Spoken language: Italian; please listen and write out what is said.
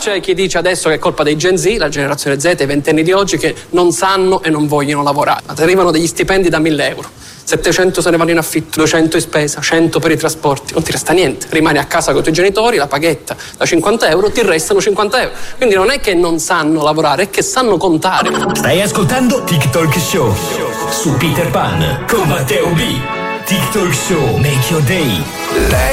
C'è chi dice adesso che è colpa dei Gen Z, la generazione Z, i ventenni di oggi, che non sanno e non vogliono lavorare. Arrivano degli stipendi da 1.000 euro. 700 se ne vanno in affitto, 200 in spesa, 100 per i trasporti, non ti resta niente, rimani a casa con i tuoi genitori, la paghetta da 50 euro, ti restano 50 euro. Quindi non è che non sanno lavorare, è che sanno contare. Stai ascoltando TikTok Show su Peter Pan con Matteo B. TikTok Show, make your day.